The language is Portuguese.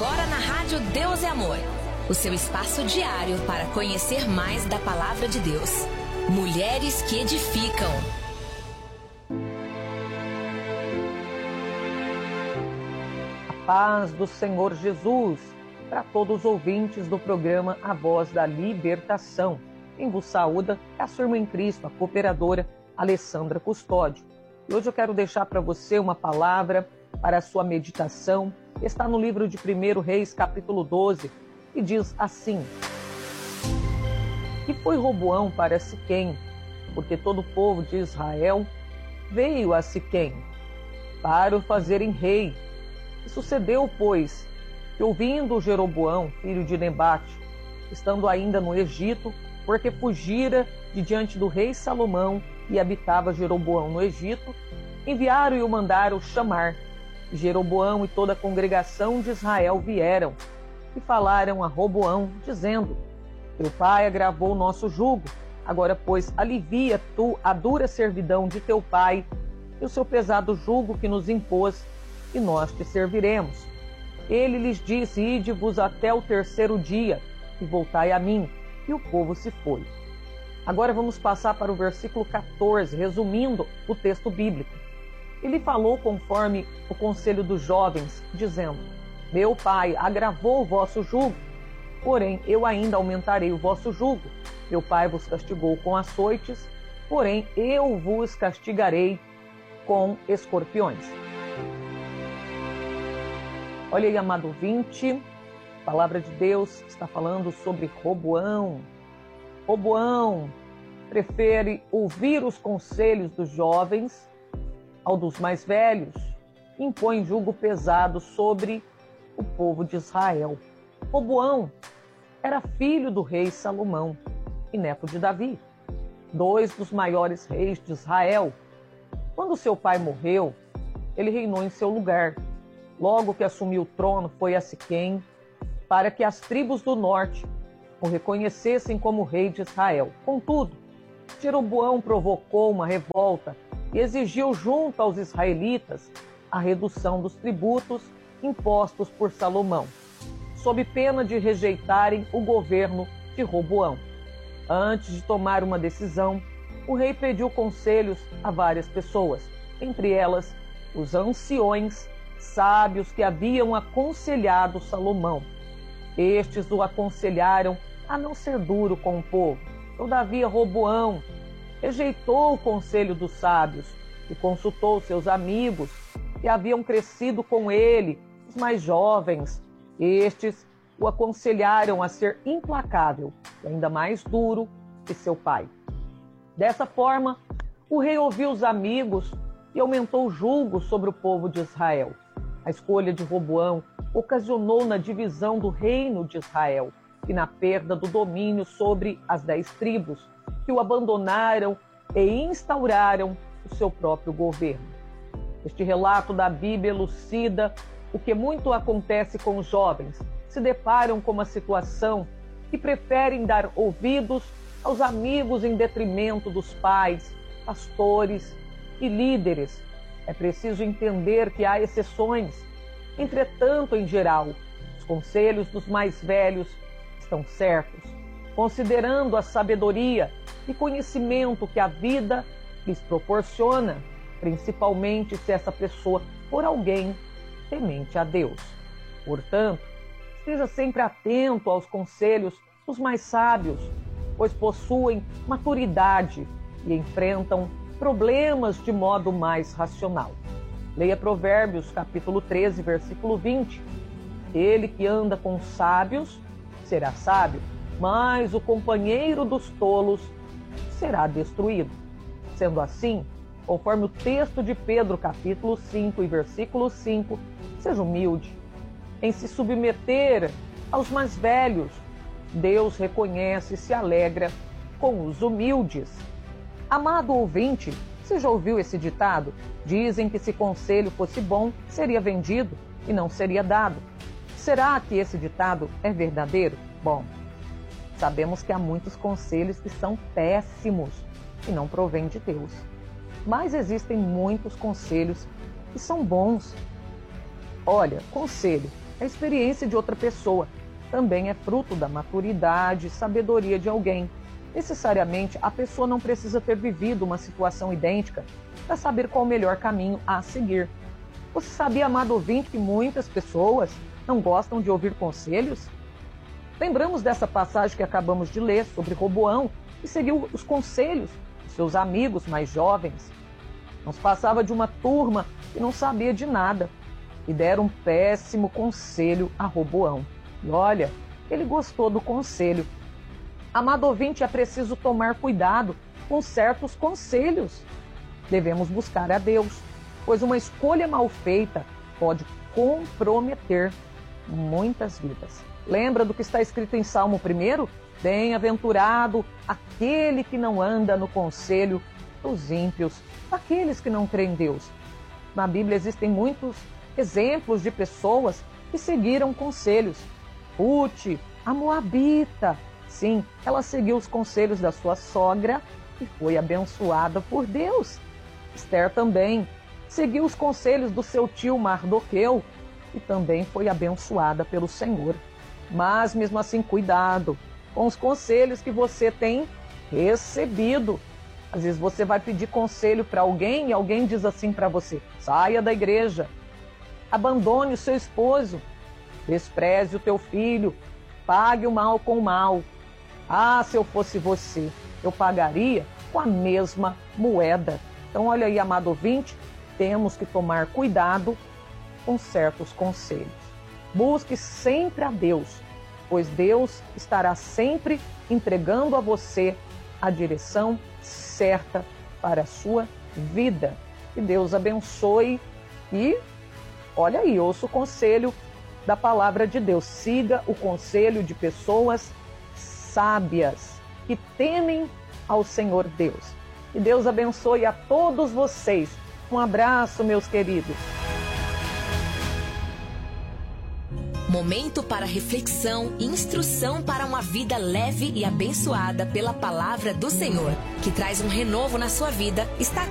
Agora na Rádio Deus é Amor, o seu espaço diário para conhecer mais da Palavra de Deus. Mulheres que edificam. A paz do Senhor Jesus para todos os ouvintes do programa A Voz da Libertação. Quem vos saúda é a sua irmã em Cristo, a cooperadora Alessandra Custódio. E hoje eu quero deixar para você uma palavra para a sua meditação. Está no livro de 1 Reis, capítulo 12, e diz assim: E foi Roboão para Siquém, porque todo o povo de Israel veio a Siquém para o fazerem rei. E sucedeu, pois, que ouvindo Jeroboão, filho de Nebate, estando ainda no Egito, porque fugira de diante do rei Salomão e habitava Jeroboão no Egito, enviaram e o mandaram chamar. Jeroboão e toda a congregação de Israel vieram e falaram a Roboão, dizendo: Teu pai agravou o nosso jugo, agora, pois, alivia tu a dura servidão de teu pai e o seu pesado jugo que nos impôs, e nós te serviremos. Ele lhes disse: Ide-vos até o terceiro dia, e voltai a mim. E o povo se foi. Agora vamos passar para o versículo 14, resumindo o texto bíblico. Ele falou conforme o conselho dos jovens, dizendo: Meu pai agravou o vosso jugo, porém eu ainda aumentarei o vosso jugo. Meu pai vos castigou com açoites, porém eu vos castigarei com escorpiões. Olha aí, amado ouvinte, a palavra de Deus está falando sobre Roboão. Roboão prefere ouvir os conselhos dos jovens ao dos mais velhos, impõe jugo pesado sobre o povo de Israel. Roboão era filho do rei Salomão e neto de Davi, dois dos maiores reis de Israel. Quando seu pai morreu, ele reinou em seu lugar. Logo que assumiu o trono, foi a Siquém, para que as tribos do norte o reconhecessem como rei de Israel. Contudo, Jeroboão provocou uma revolta e exigiu junto aos israelitas a redução dos tributos impostos por Salomão, sob pena de rejeitarem o governo de Roboão. Antes de tomar uma decisão, o rei pediu conselhos a várias pessoas, entre elas os anciões sábios que haviam aconselhado Salomão. Estes o aconselharam a não ser duro com o povo. Todavia, Roboão rejeitou o conselho dos sábios e consultou seus amigos que haviam crescido com ele, os mais jovens. Estes o aconselharam a ser implacável e ainda mais duro que seu pai. Dessa forma, o rei ouviu os amigos e aumentou o jugo sobre o povo de Israel. A escolha de Roboão ocasionou na divisão do reino de Israel e na perda do domínio sobre as 10 tribos, que o abandonaram e instauraram o seu próprio governo. Este relato da Bíblia elucida o que muito acontece com os jovens, que se deparam com uma situação que preferem dar ouvidos aos amigos em detrimento dos pais, pastores e líderes. É preciso entender que há exceções. Entretanto, em geral, os conselhos dos mais velhos estão certos, considerando a sabedoria e conhecimento que a vida lhes proporciona, principalmente se essa pessoa for alguém temente a Deus. Portanto, esteja sempre atento aos conselhos dos mais sábios, pois possuem maturidade e enfrentam problemas de modo mais racional. Leia Provérbios, capítulo 13, versículo 20. Ele que anda com sábios será sábio, mas o companheiro dos tolos será destruído. Sendo assim, conforme o texto de Pedro, capítulo 5 e versículo 5, seja humilde. Em se submeter aos mais velhos, Deus reconhece e se alegra com os humildes. Amado ouvinte, você já ouviu esse ditado? Dizem que se conselho fosse bom, seria vendido e não seria dado. Será que esse ditado é verdadeiro? Bom, sabemos que há muitos conselhos que são péssimos e não provêm de Deus. Mas existem muitos conselhos que são bons. Olha, conselho A experiência de outra pessoa também é fruto da maturidade e sabedoria de alguém. Necessariamente, a pessoa não precisa ter vivido uma situação idêntica para saber qual o melhor caminho a seguir. Você sabia, amado ouvinte, que muitas pessoas não gostam de ouvir conselhos? Lembramos dessa passagem que acabamos de ler sobre Roboão, que seguiu os conselhos de seus amigos mais jovens. Não se passava de uma turma que não sabia de nada e deram um péssimo conselho a Roboão. E olha, ele gostou do conselho. Amado ouvinte, é preciso tomar cuidado com certos conselhos. Devemos buscar a Deus, pois uma escolha mal feita pode comprometer muitas vidas. Lembra do que está escrito em Salmo 1? Bem-aventurado aquele que não anda no conselho dos ímpios, aqueles que não creem em Deus. Na Bíblia existem muitos exemplos de pessoas que seguiram conselhos. Ruth, a moabita, sim, ela seguiu os conselhos da sua sogra e foi abençoada por Deus. Esther também seguiu os conselhos do seu tio Mardoqueu e também foi abençoada pelo Senhor. Mas mesmo assim, cuidado com os conselhos que você tem recebido. Às vezes você vai pedir conselho para alguém e alguém diz assim para você: saia da igreja, abandone o seu esposo, despreze o teu filho, pague o mal com o mal. Ah, se eu fosse você, eu pagaria com a mesma moeda. Então olha aí, amado ouvinte, temos que tomar cuidado com certos conselhos. Busque sempre a Deus, pois Deus estará sempre entregando a você a direção certa para a sua vida. Que Deus abençoe e, olha aí, ouça o conselho da palavra de Deus. Siga o conselho de pessoas sábias que temem ao Senhor Deus. Que Deus abençoe a todos vocês. Um abraço, meus queridos. Momento para reflexão e instrução para uma vida leve e abençoada pela palavra do Senhor, que traz um renovo na sua vida. Está